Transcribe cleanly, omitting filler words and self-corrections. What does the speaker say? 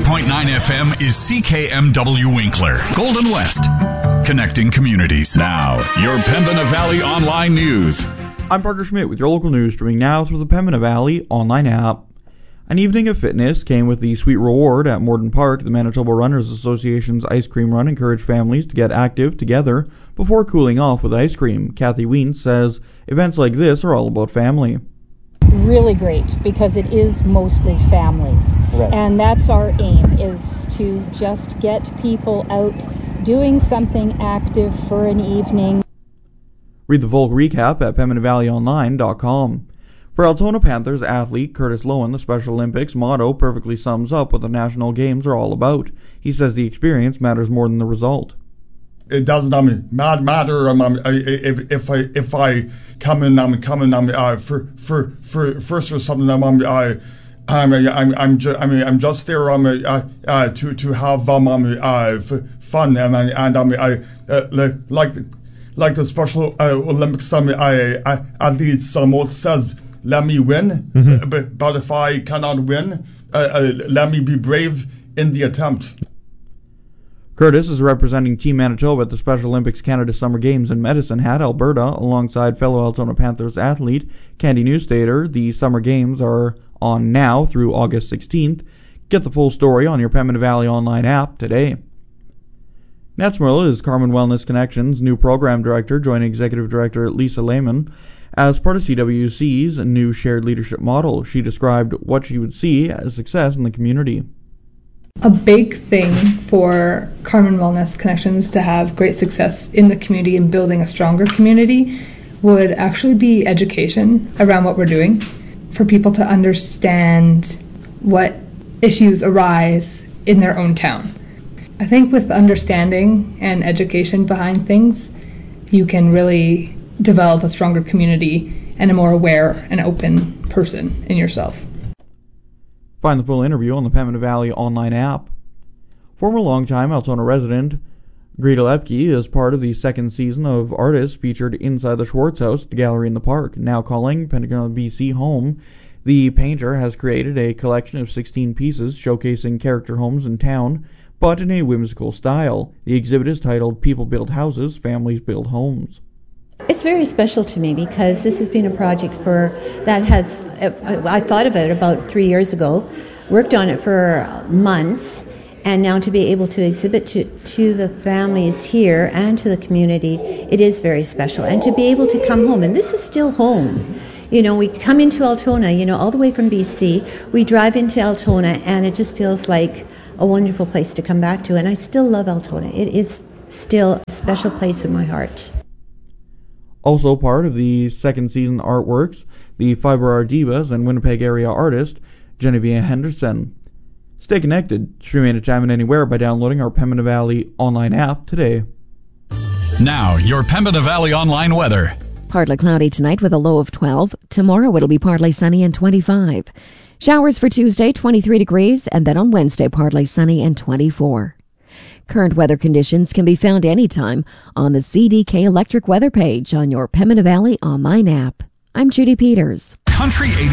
103.9 FM is CKMW Winkler, Golden West. Connecting communities. Now, your Pembina Valley Online News. I'm Parker Schmidt with your local news, streaming now through the Pembina Valley Online app. An evening of fitness came with the sweet reward at Morden Park. The Manitoba Runners Association's ice cream run encouraged families to get active together before cooling off with ice cream. Kathy Wiens says events like this are all about family. Really great, because it is mostly families. Right. And that's our aim, is to just get people out doing something active for an evening. Read the full recap at PembinaValleyOnline.com. For Altona Panthers athlete Curtis Lowen, the Special Olympics motto perfectly sums up what the National Games are all about. He says the experience matters more than the result. It doesn't matter if I come in for first or something. I'm just there to have fun, and like the Special Olympics athletes most says, let me win, but if I cannot win, let me be brave in the attempt. Curtis is representing Team Manitoba at the Special Olympics Canada Summer Games in Medicine Hat, Alberta, alongside fellow Altona Panthers athlete Candy Newstater. The Summer Games are on now through August 16th. Get the full story on your Pembina Valley Online app today. Netzmerl is Carmen Wellness Connections' new program director, joining Executive Director Lisa Lehman as part of CWC's new shared leadership model. She described what she would see as success in the community. A big thing for Carmen Wellness Connections to have great success in the community and building a stronger community would actually be education around what we're doing, for people to understand what issues arise in their own town. I think with understanding and education behind things, you can really develop a stronger community and a more aware and open person in yourself. Find the full interview on the Pembina Valley Online app. Former longtime Altona resident Greta Lepke is part of the second season of artists featured inside the Schwartz House, the gallery in the park. Now calling Pentagon BC home, the painter has created a collection of 16 pieces showcasing character homes in town, but in a whimsical style. The exhibit is titled People Build Houses, Families Build Homes. It's very special to me because this has been a project I thought of it about 3 years ago, worked on it for months, and now to be able to exhibit to the families here and to the community, it is very special. And to be able to come home, and this is still home. You know, we come into Altona, all the way from BC, we drive into Altona, and it just feels like a wonderful place to come back to. And I still love Altona. It is still a special place in my heart. Also part of the second season artworks, the Fiber Art Divas and Winnipeg area artist Genevieve Henderson. Stay connected. Stream anytime and anywhere by downloading our Pembina Valley Online app today. Now, your Pembina Valley Online weather. Partly cloudy tonight with a low of 12. Tomorrow it'll be partly sunny and 25. Showers for Tuesday, 23 degrees, and then on Wednesday, partly sunny and 24. Current weather conditions can be found anytime on the CDK Electric weather page on your Pembina Valley Online app. I'm Judy Peters. Country